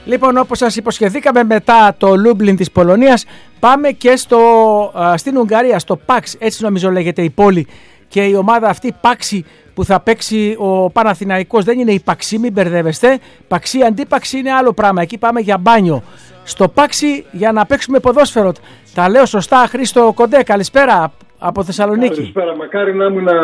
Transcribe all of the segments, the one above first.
Λοιπόν, όπως σας υποσχεθήκαμε, μετά το Λούμπλιν της Πολωνίας πάμε και στην Ουγγαρία, στο Παξ, έτσι νομίζω λέγεται η πόλη, και η ομάδα αυτή Παξί που θα παίξει ο Παναθηναϊκός δεν είναι η Παξί, μην μπερδεύεστε. Παξί αντίπαξι είναι άλλο πράγμα, εκεί πάμε για μπάνιο. Στο Παξί για να παίξουμε ποδόσφαιρο. Τα λέω σωστά? Χρήστο Κοντέ, καλησπέρα από Θεσσαλονίκη. Καλησπέρα, μακάρι να ήμουν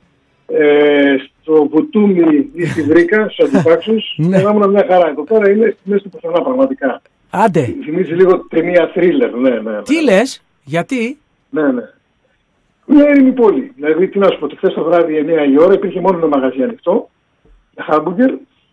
στο Βουτούμι ή στη Βρύκα, στους αντιπάξους. Να ήμουν μια χαρά. Εδώ πέρα είναι μέσα του πουθενά πραγματικά. Άντε. Θυμίζει λίγο ταινία θρίλερ. Ναι. Τι λες, γιατί? Ναι. Μια έρημη πόλη. Δηλαδή, τι να σου πω, χθες το βράδυ 9 η ώρα υπήρχε μόνο ένα μαγαζί ανοιχτό, χάμπουργκερ.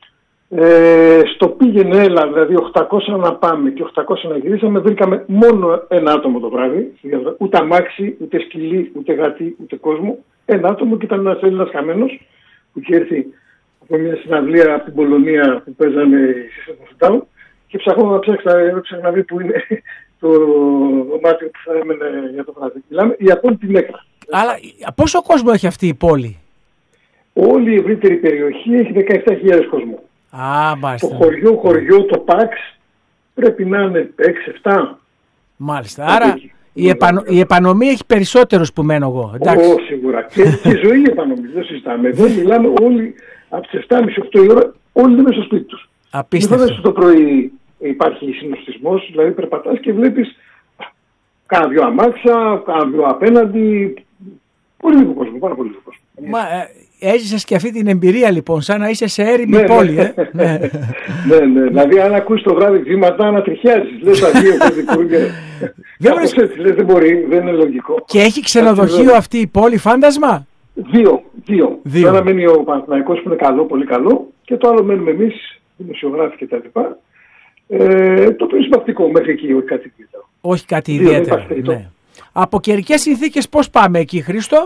Στο πήγαινε έλα, δηλαδή 800 να πάμε και 800 να γυρίσαμε, βρήκαμε μόνο ένα άτομο το βράδυ. Ούτε αμάξι, ούτε σκυλί, ούτε γατί, ούτε κόσμο. Ένα άτομο και ήταν ένας Έλληνας χαμένος που είχε έρθει από μια συναυλία από την Πολωνία που παίζανε οι System of Down και ψάχνω να βρει που είναι το δωμάτιο που θα έμενε για το βράδυ. Μιλάμε η απόλυτη νέκρα. Αλλά πόσο κόσμο έχει αυτή η πόλη? Όλη η ευρύτερη περιοχή έχει 17.000 κόσμο. Μάλιστα. Το χωριό, το Παξ πρέπει να είναι 6-7. Μάλιστα. Άρα η επανομή έχει περισσότερους που μένω εγώ. Σίγουρα. Και η ζωή επανομή, δεν συζητάμε. Εδώ μιλάμε όλοι από τις 7.30-8 η ώρα, όλοι είναι στο σπίτι τους. Απίστευτο. Το πρωί υπάρχει συνοστισμός, δηλαδή περπατάς και βλέπεις κάνα δυο αμάξα, κάνα δυο απέναντι. Πολύ λίγο κόσμο, πάρα πολύ λίγο κόσμο. Έζησες και αυτή την εμπειρία λοιπόν, σαν να είσαι σε έρημη πόλη. Ναι. Δηλαδή αν ακούσεις το βράδυ βήματα να τριχιάζεις. Λες τα δύο κάπως έτσι, λες δεν μπορεί, δεν είναι λογικό. Και έχει ξενοδοχείο αυτή η πόλη, φάντασμα? Δύο. Το ένα μένει ο Παναθηναϊκός που είναι καλό, πολύ καλό, και το άλλο μένουμε εμείς, δημοσιογράφοι κτλ. Το οποίο είναι συμπαθητικό μέχρι εκεί, όχι κάτι ιδιαίτερο. Όχι κάτι ιδιαίτερο. Ναι. Από καιρικές συνθήκες πώς πάμε εκεί, Χρήστο?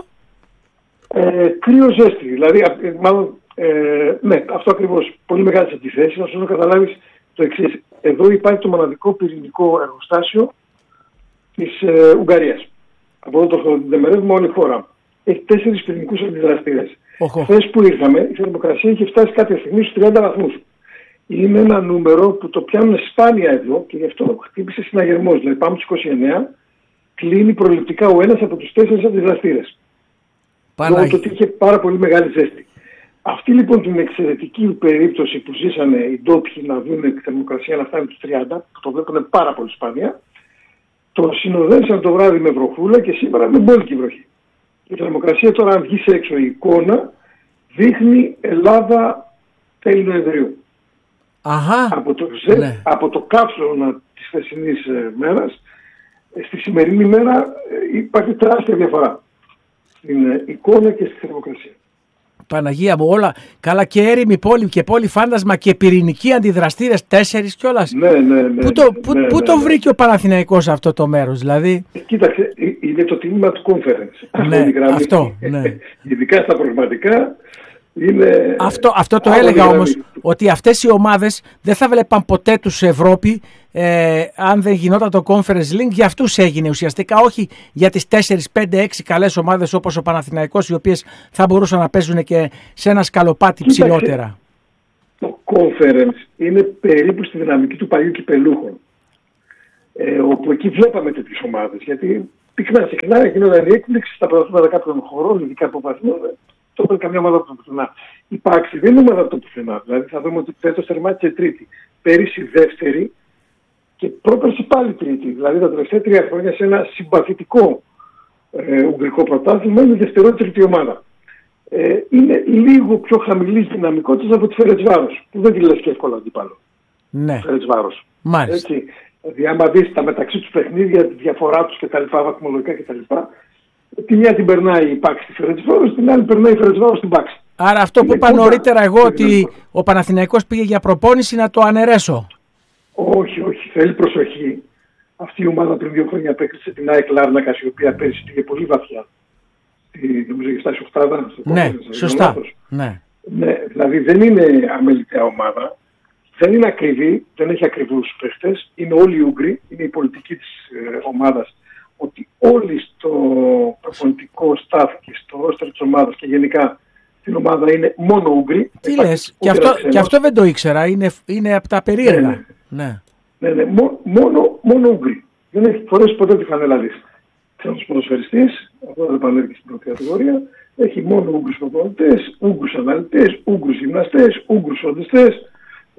Κρύο ζέστη, δηλαδή ναι, αυτό ακριβώς, πολύ μεγάλες αντιθέσεις. Να σου καταλάβεις το εξής. Εδώ υπάρχει το μοναδικό πυρηνικό εργοστάσιο της Ουγγαρίας. Από εδώ το δεμερεύουμε όλη η χώρα. Έχει 4 πυρηνικούς αντιδραστήρες. Χθες που ήρθαμε, η θερμοκρασία είχε φτάσει κάποια στιγμή στους 30 βαθμούς. Είναι ένα νούμερο που το πιάνουν σπάνια εδώ και γι' αυτό χτύπησε συναγερμός. Δηλαδή πάμε στους 29, κλείνει προληπτικά ο ένας από τους 4 αντιδραστήρες. Λόγω του ότι είχε πάρα πολύ μεγάλη ζέστη. Αυτή λοιπόν την εξαιρετική περίπτωση που ζήσανε οι ντόπιοι να δουν τη θερμοκρασία να φτάνει τους 30, που το βλέπουν πάρα πολύ σπάνια, το συνοδεύσαν το βράδυ με βροχούλα και σήμερα με μπόλικη βροχή. Η θερμοκρασία τώρα, αν βγεις έξω, η εικόνα δείχνει Ελλάδα τέλη Νοεμβρίου. Από το κάψωνα της χθεσινής μέρας, στη σημερινή μέρα υπάρχει τεράστια διαφορά στην εικόνα και στη θερμοκρασία. Παναγία μου, όλα καλά, και έρημη πόλη και πόλη φάντασμα και πυρηνικοί αντιδραστήρες 4 κιόλας. Ναι. Πού το βρήκε ο Παναθηναϊκός αυτό το μέρος, δηλαδή? Κοίταξε, είναι το τίμημα του conference. Ναι, αυτό. Ναι. Ειδικά στα πραγματικά. Αυτό το έλεγα όμως, ότι αυτές οι ομάδες δεν θα βλέπαν ποτέ τους σε Ευρώπη αν δεν γινόταν το Conference League. Για αυτούς έγινε ουσιαστικά, όχι για τις 4, 5, 6 καλές ομάδες όπως ο Παναθηναϊκός, οι οποίες θα μπορούσαν να παίζουν και σε ένα σκαλοπάτι ψηλότερα. Το Conference είναι περίπου στη δυναμική του παλιού κυπελούχων, όπου εκεί βλέπαμε τέτοιες ομάδες, γιατί συχνά γινόταν η έκπληξη στα πρωταθλήματα κάποιων χωρών, ειδικά από βαθμών. Το έκανε καμιά ομάδα από το πουθενά. Η Παξί δεν είναι ομάδα από το πουθενά. Δηλαδή θα δούμε ότι φέτος τερμάτισε τρίτη. Πέρυσι δεύτερη και πρόπερσι πάλι τρίτη. Δηλαδή τα τελευταία 3 χρόνια σε ένα συμπαθητικό ουγγρικό πρωτάθλημα είναι δευτερότερη ομάδα. Είναι λίγο πιο χαμηλής δυναμικότητας από τη Φερεντσβάρος, που δεν τη λες και εύκολα αντίπαλο. Ναι. Φερεντσβάρος. Μάλιστα. Δηλαδή άμα δεις τα μεταξύ τους παιχνίδια, τη διαφορά τους κτλ. Βαθμολογικά κτλ. Τη μια την περνάει η Παξί στη Φερεντσβάρος, την άλλη περνάει η Φερεντσβάρος στην Παξί. Άρα αυτό που είπα νωρίτερα εγώ, ότι ο Παναθηναϊκός πήγε για προπόνηση, να το αναιρέσω. Όχι, θέλει προσοχή. Αυτή η ομάδα πριν 2 χρόνια απέκτησε την ΑΕΚ Λάρνακας, η οποία πέρυσι πήγε πολύ βαθιά. Νομίζω ότι φτάσει 8. Ναι, σωστά. Ναι, δηλαδή δεν είναι αμεληταία ομάδα. Δεν είναι ακριβή, δεν έχει ακριβούς παίχτες. Είναι όλοι οι Ούγγροι, είναι η πολιτική της ομάδας. Ότι όλοι στο προπονητικό staff και στο ρόστερ της ομάδας και γενικά την ομάδα είναι μόνο Ούγγροι. Τι λες, και αυτό δεν το ήξερα, είναι από τα περίεργα. Ναι. Ναι, μόνο Ούγγροι. Δεν έχει φορέσει ποτέ τη φανέλα της. Ξένος ποδοσφαιριστής, αυτό δεν πανέρχεται στην πρώτη κατηγορία, έχει μόνο Ούγγρους προπονητές, Ούγγρους αναλυτές, Ούγγρους γυμναστές, Ούγγρους φροντιστές,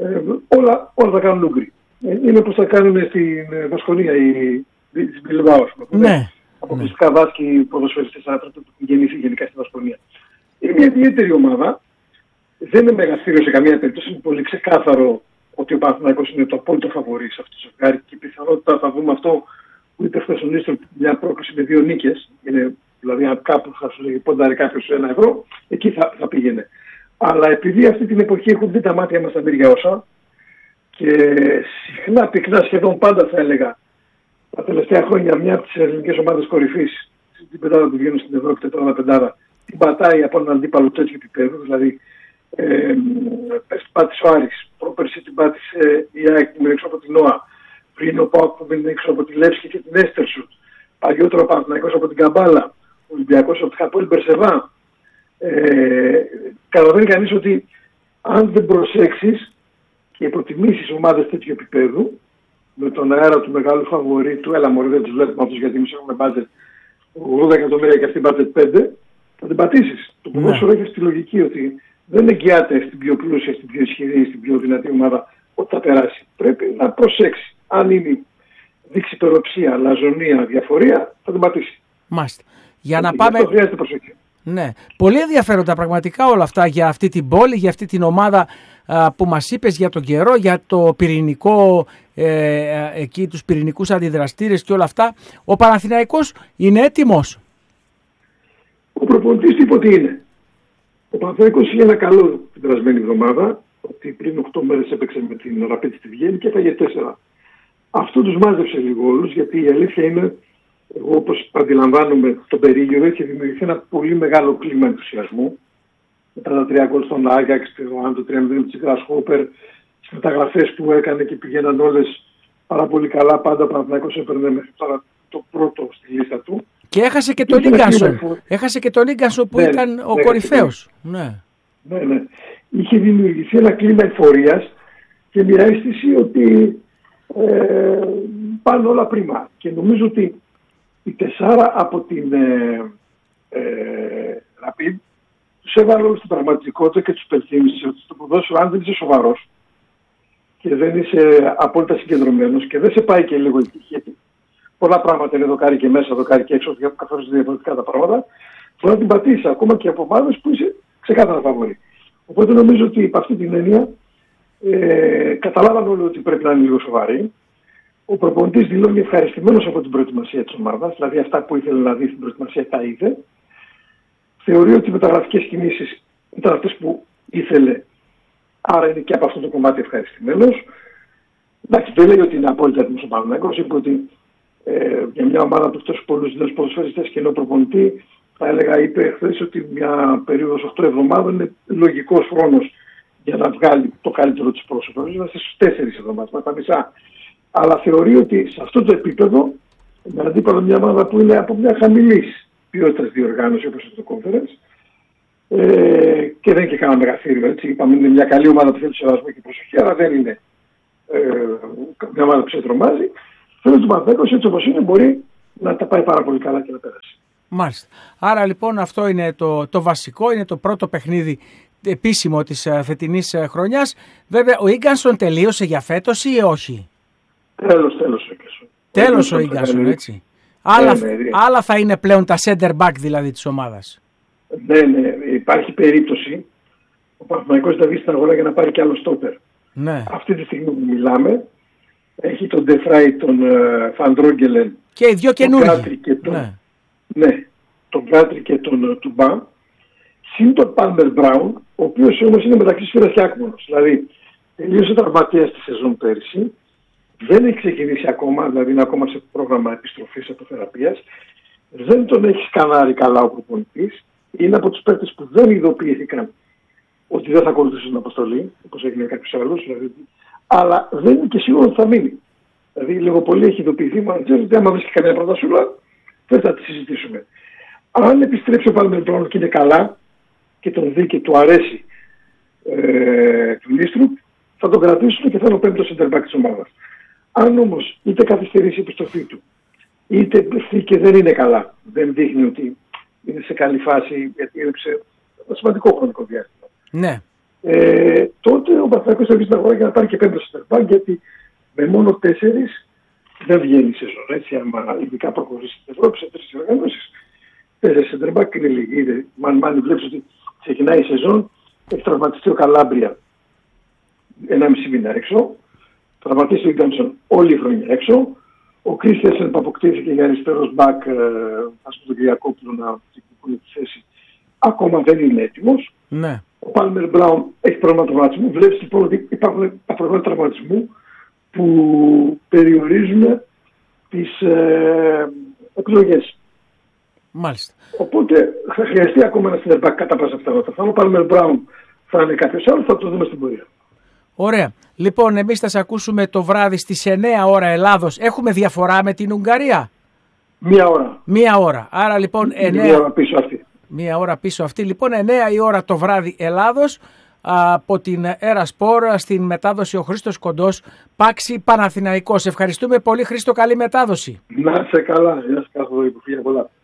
όλα τα κάνουν Ούγγροι. Είναι όπως τα κάνουν στην Βασκονία ή στην Μπιλμπάο. Ναι. Αποκλειστικά Βάσκοι ποδοσφαιριστές άνθρωποι που έχουν γεννήσει γενικά στη Βασκονία. Είναι μια ιδιαίτερη ομάδα. Δεν είναι μεγαθύριο σε καμία περίπτωση. Είναι πολύ ξεκάθαρο ότι ο Παναθηναϊκός είναι το απόλυτο φαβορί σε αυτό το ζευγάρι και η πιθανότητα θα δούμε αυτό που είπε χθες ο Νίστροφ, μια πρόκληση με 2 νίκες. Είναι δηλαδή αν κάπου θα σου λέγει πόνταρε κάποιος €1, εκεί θα πήγαινε. Αλλά επειδή αυτή την εποχή έχουν δει τα μάτια μας τα μύρια όσα και συχνά πυκνά σχεδόν πάντα θα έλεγα τα τελευταία χρόνια μια από τις ελληνικές ομάδες κορυφής στην πεντάδα που βγαίνουν στην Ευρώπη, τετράδα πεντάδα, την πατάει από έναν αντίπαλο τέτοιου επίπεδου. Δηλαδή, πέρσι πάτησε ο Άρης, πρόπερσι την πάτησε η ΑΕΚ που είναι έξω από την ΟΑ, πριν ο ΠΑΟΚ που είναι έξω από τη Λεύσκη και την Έστερσουτ, παλιότερο ο Παναθηναϊκός από την Καμπάλα, ο Ολυμπιακός από την Χαπόλη Μπερσεβά. Καταλαβαίνει κανείς ότι αν δεν προσέξεις και υποτιμήσεις ομάδες τέτοιου επίπεδου, με τον αέρα του μεγάλου φαβορί του, έλα μωρέ δεν τους βλέπουμε αυτούς γιατί εμείς έχουμε μπάτζετ 80 εκατομμύρια και αυτή μπάτζετ 5, θα την πατήσεις. Το ποδόσφαιρο έχει στη λογική ότι δεν εγγυάται στην πιο πλούσια, στην πιο ισχυρή, στην πιο δυνατή ομάδα ότι θα περάσει. Πρέπει να προσέξει. Αν είναι δείξει υπεροψία, λαζονία, διαφορία, θα την πατήσει. Μάλιστα. Για να πάμε. Αυτό χρειάζεται προσοχή. Ναι. Πολύ ενδιαφέροντα πραγματικά όλα αυτά για αυτή την πόλη, για αυτή την ομάδα που μας είπες, για τον καιρό, για το πυρηνικό, εκεί τους πυρηνικούς αντιδραστήρες και όλα αυτά. Ο Παναθηναϊκός είναι έτοιμος. Ο προπονητής τι είπε ότι είναι. Ο Παναθηναϊκός είχε ένα καλό την περασμένη εβδομάδα, ότι πριν 8 μέρες έπαιξε με την Ραπέτ στη Βιέννη και έφαγε 4. Αυτό τους μάζεψε λίγο όλους, γιατί η αλήθεια είναι, εγώ όπως αντιλαμβάνομαι τον περίγυρο, έχει δημιουργηθεί ένα πολύ μεγάλο κλίμα ενθουσιασμού. Μετά τα 3 γκολ στον Άγιαξ, το 3-0 της Grasshopper, τις μεταγραφές που έκανε και πηγαίναν όλες πάρα πολύ καλά. Πάντα ο Παναθηναϊκός έπαιρνε μέχρι τώρα το πρώτο στη λίστα του. Και έχασε και τον Ίγκανσον. Έχασε και τον Ίγκανσον που ήταν ο κορυφαίος. Ναι. Είχε δημιουργηθεί ένα κλίμα εφορίας και μια αίσθηση ότι πάνε όλα πρίμα. Και νομίζω ότι οι 4 από την Rapid τους έβαλε όλους στην πραγματικότητα και τους υπενθύμισε ότι στο ποδόσφαιρο, αν δεν είσαι σοβαρός και δεν είσαι απόλυτα συγκεντρωμένος και δεν σε πάει και λίγο η τύχη, γιατί πολλά πράγματα είναι δοκάρι και μέσα, δοκάρι και έξω, καθώς διαφορετικά τα πράγματα, μπορεί να την πατήσει ακόμα και από ομάδες που είσαι ξεκάθαρα φαβορί. Οπότε νομίζω ότι από αυτή την έννοια καταλάβαν όλοι ότι πρέπει να είναι λίγο σοβαροί. Ο προπονητής δηλώνει ευχαριστημένος από την προετοιμασία της ομάδας, δηλαδή αυτά που ήθελε να δει στην προετοιμασία τα είδε. Θεωρεί ότι οι μεταγραφικές κινήσεις ήταν αυτές που ήθελε, άρα είναι και από αυτό το κομμάτι ευχαριστημένος. Εντάξει, δεν λέει ότι είναι απόλυτα έτοιμος ο Παναθηναϊκός, είπε ότι για μια ομάδα που τόσο πολλούς νέους ποδοσφαιριστές και νέο προπονητή, θα έλεγα, είπε χθες ότι μια περίοδος 8 εβδομάδων είναι λογικός χρόνος για να βγάλει το καλύτερο της πρόσωπο. Είμαστε στις 4 εβδομάδες, με τα μισά. Αλλά θεωρεί ότι σε αυτό το επίπεδο, με αντίπαλο μια ομάδα που είναι από μια χαμηλής ποιότητας διοργάνωση όπως είναι το Conference, και δεν είναι και κανένα μεγαθύριο, έτσι. Είπαμε είναι μια καλή ομάδα που θέλει σεβασμό και προσοχή, αλλά δεν είναι μια ομάδα που σε τρομάζει. Θέλω ότι ο Παναθηναϊκός έτσι όπως είναι μπορεί να τα πάει πάρα πολύ καλά και να περάσει. Μάλιστα. Άρα λοιπόν αυτό είναι το βασικό, είναι το πρώτο παιχνίδι επίσημο της φετινής χρονιάς. Βέβαια ο Ίγκανσον τελείωσε για φέτος ή όχι? Τέλος ο Ίγκανσον. Τέλος ο Ίγκανσον, έτσι. Άλλα θα είναι πλέον τα center back δηλαδή της ομάδας. Ναι, υπάρχει περίπτωση ο Παναθηναϊκός να βγει στην αγορά για να πάρει και άλλο στόπερ. Ναι. Αυτή τη στιγμή που μιλάμε έχει τον Ντεφράι, τον Φαντρόγγελεν και οι δυο καινούργοι. Τον Γκάτρι και τον Τουμπά, συν τον Πάλμερ Μπράουν, ο οποίος όμως είναι μεταξύ σφαίρας και άκμονος. Δηλαδή τελείωσε τραυματίας τη σεζόν πέρυσι, δεν έχει ξεκινήσει ακόμα, δηλαδή είναι ακόμα σε πρόγραμμα επιστροφής από θεραπείας, δεν τον έχει σκανάρει καλά ο προπονητής, είναι από τους παίκτες που δεν ειδοποιήθηκαν ότι δεν θα ακολουθήσουν την αποστολή, όπως έγινε κάποιος άλλος, δηλαδή, αλλά δεν είναι και σίγουρο ότι θα μείνει. Δηλαδή λίγο πολύ έχει ειδοποιηθεί, μα ξέρετε ότι άμα βρίσκει καμία πρωτασούλα, δεν θα τη συζητήσουμε. Αν επιστρέψει ο Πάλμερ Μπράουν και είναι καλά και τον δει και του αρέσει του Λίστρουπ, θα τον κρατήσουν και θα είναι ο πέμπτος center back της ομάδας. Αν όμως είτε καθυστερήσει η επιστροφή του, είτε πληθεί και δεν είναι καλά, δεν δείχνει ότι είναι σε καλή φάση, γιατί έλειψε ένα σημαντικό χρονικό διάστημα. Ναι. Τότε ο Παναθηναϊκός θα βγει στην αγορά για να πάρει και πέμπτο center back, γιατί με μόνο 4 δεν βγαίνει η σεζόν. Έτσι, άμα ειδικά προχωρήσει στην Ευρώπη σε 3 οργανώσεις, 4 center back είναι λίγοι. Μάλλον βλέπεις ότι ξεκινάει η σεζόν, έχει τραυματιστεί ο Καλάμπρια 1,5 μήνα έξω, τραυματίστηκε ο Ίγκανσον όλη η χρονιά έξω, ο Κρίστιανσεν που αποκτήθηκε για αριστερός μπακ, ας πούμε τον Κυριακόπουλο να διεκδικούν τη θέση, ακόμα δεν είναι έτοιμος. Ναι. Ο Πάλμερ Μπράουν έχει πρόβλημα τραυματισμού. Βλέπεις λοιπόν ότι υπάρχουν τα προβλήματα τραυματισμού που περιορίζουν τις επιλογές. Μάλιστα. Οπότε θα χρειαστεί ακόμα ένα center back κατά πάσα πιθανότητα. Θα είναι ο Πάλμερ Μπράουν, θα είναι κάποιος άλλος, θα το δούμε στην πορεία. Ωραία. Λοιπόν, εμείς θα σε ακούσουμε το βράδυ στις 9 ώρα Ελλάδος. Έχουμε διαφορά με την Ουγγαρία? 1 ώρα. 1 ώρα. Άρα λοιπόν 9... 1 ώρα πίσω αυτή. 1 ώρα πίσω αυτή. Λοιπόν, 9 η ώρα το βράδυ Ελλάδος. Από την Έρα Σπορ στην μετάδοση ο Χρήστος Κοντός, Πάξη Παναθηναϊκός. Ευχαριστούμε πολύ, Χρήστο, καλή μετάδοση. Να είσαι καλά. Γεια σας, κάθε πολλά.